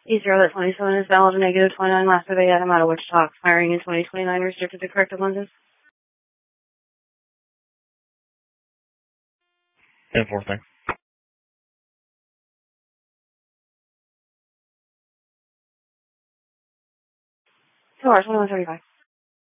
East Road 27 is valid and negative 29 last survey item out of Wichita, expiring in 2029, restricted to corrective lenses. 10-4 thing. 2 hours, 21:35.